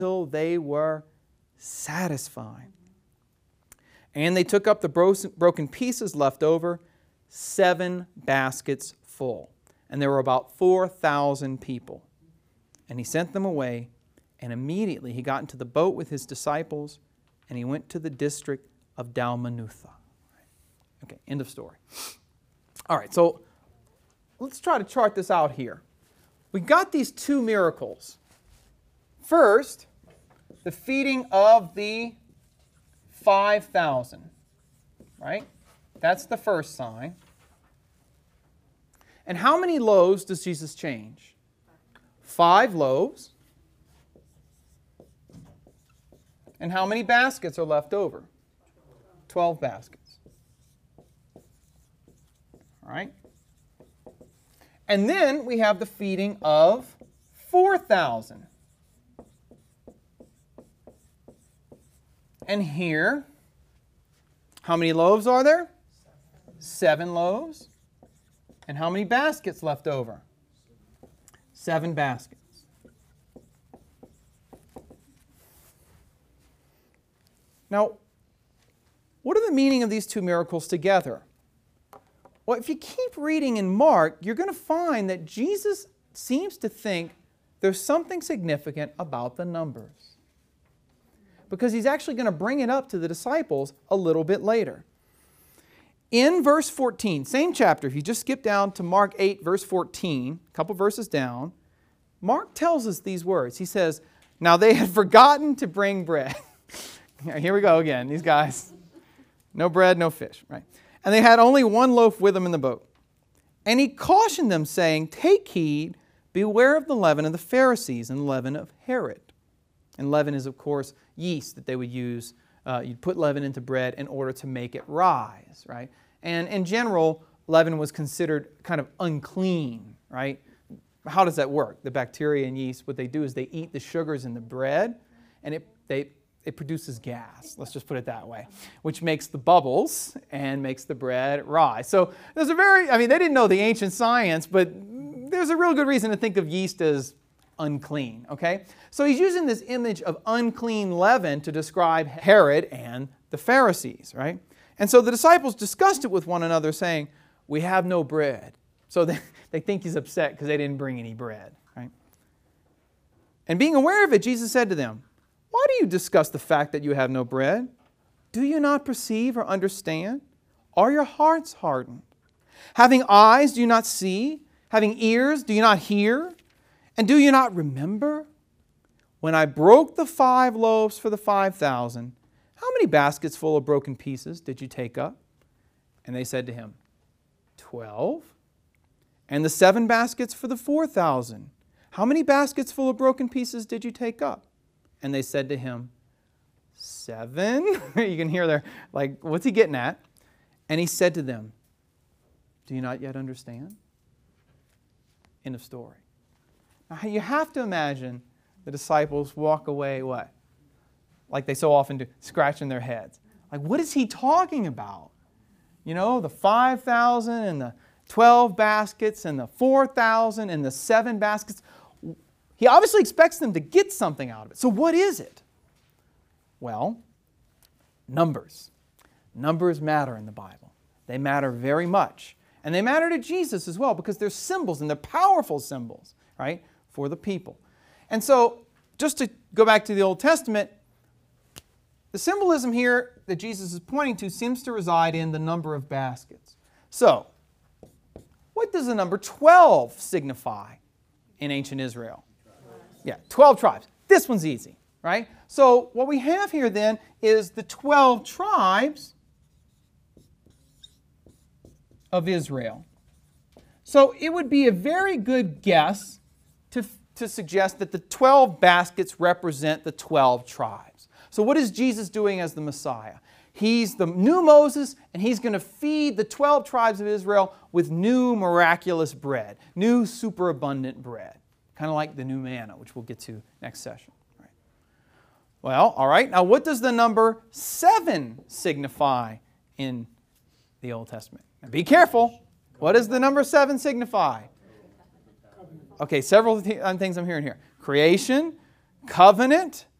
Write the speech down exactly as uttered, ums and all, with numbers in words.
until they were satisfied. And they took up the broken pieces left over, seven baskets full. And there were about four thousand people. And he sent them away, and immediately he got into the boat with his disciples, and he went to the district of Dalmanutha. Okay, end of story. All right, so let's try to chart this out here. We got these two miracles. First, the feeding of the five thousand, right? That's the first sign. And how many loaves does Jesus change? Five loaves. And how many baskets are left over? Twelve baskets. All right? And then we have the feeding of four thousand. And here, how many loaves are there? Seven loaves. And how many baskets left over? Seven baskets. Now, what are the meaning of these two miracles together? Well, if you keep reading in Mark, you're going to find that Jesus seems to think there's something significant about the numbers, because he's actually going to bring it up to the disciples a little bit later. In verse fourteen, same chapter, if you just skip down to Mark eight, verse fourteen, a couple verses down, Mark tells us these words. He says, "Now they had forgotten to bring bread." Here we go again, these guys. No bread, no fish, right? "And they had only one loaf with them in the boat. And he cautioned them, saying, 'Take heed, beware of the leaven of the Pharisees and the leaven of Herod.'" And leaven is, of course, yeast that they would use. Uh, you'd put leaven into bread in order to make it rise, right? And in general, leaven was considered kind of unclean, right? How does that work? The bacteria and yeast, what they do is they eat the sugars in the bread, and it they it produces gas, let's just put it that way, which makes the bubbles and makes the bread rise. So there's a very, I mean, they didn't know the ancient science, but there's a real good reason to think of yeast as unclean, okay? So he's using this image of unclean leaven to describe Herod and the Pharisees, right? And so the disciples discussed it with one another, saying, "We have no bread." So they, they think he's upset because they didn't bring any bread, right? And being aware of it, Jesus said to them, "Why do you discuss the fact that you have no bread? Do you not perceive or understand? Are your hearts hardened? Having eyes, do you not see? Having ears, do you not hear? And do you not remember? When I broke the five loaves for the five thousand, how many baskets full of broken pieces did you take up?" And they said to him, "Twelve." "And the seven baskets for the four thousand, how many baskets full of broken pieces did you take up?" And they said to him, "Seven." You can hear there, like, what's he getting at? And he said to them, "Do you not yet understand?" End of story. Now, you have to imagine the disciples walk away, what? Like they so often do, scratching their heads. Like, what is he talking about? You know, the five thousand and the twelve baskets and the four thousand and the seven baskets. He obviously expects them to get something out of it. So what is it? Well, numbers. Numbers matter in the Bible. They matter very much. And they matter to Jesus as well, because they're symbols, and they're powerful symbols, right, for the people. And so, just to go back to the Old Testament, the symbolism here that Jesus is pointing to seems to reside in the number of baskets. So, what does the number twelve signify in ancient Israel? Yeah, twelve tribes. This one's easy, right? So what we have here then is the twelve tribes of Israel. So it would be a very good guess to, to suggest that the twelve baskets represent the twelve tribes. So what is Jesus doing as the Messiah? He's the new Moses, and he's going to feed the twelve tribes of Israel with new miraculous bread, new superabundant bread. Kind of like the new manna, which we'll get to next session. Right. Well, all right. Now, what does the number seven signify in the Old Testament? Now, be careful. What does the number seven signify? Okay, several th- things I'm hearing here. Creation, covenant,